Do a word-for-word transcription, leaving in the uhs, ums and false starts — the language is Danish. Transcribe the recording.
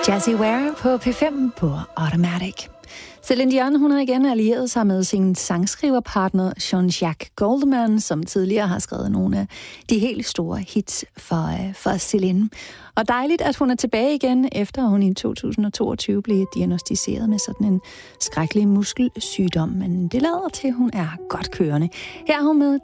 Jessie Ware på P fem på Automatic. Celine Dion, hun har igen allieret sig med sin sangskriverpartner Jean-Jacques Goldman, som tidligere har skrevet nogle af de helt store hits for, for Celine. Og dejligt, at hun er tilbage igen, efter hun i to tusind og toogtyve blev diagnosticeret med sådan en skrækkelig muskelsygdom. Men det lader til, at hun er godt kørende. Her er hun med